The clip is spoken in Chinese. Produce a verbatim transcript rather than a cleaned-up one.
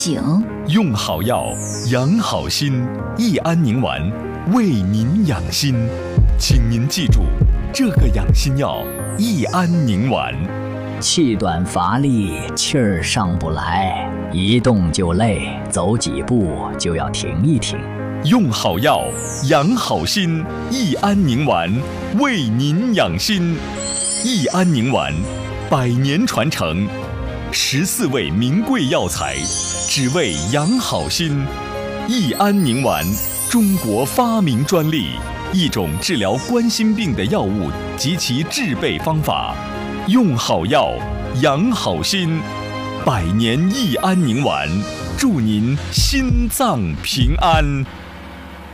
醒， 用好药养好心，益安宁丸为您养心。请您记住这个养心药益安宁丸。 气短乏力，气儿上不来，一动就累，走几步就要停一停。 用好药养好心，益安宁丸为您养心。益安宁丸，百年传承，十四味名贵药材，只为养好心。益安宁丸，中国发明专利，一种治疗冠心病的药物及其制备方法。用好药养好心，百年益安宁丸，祝您心脏平安。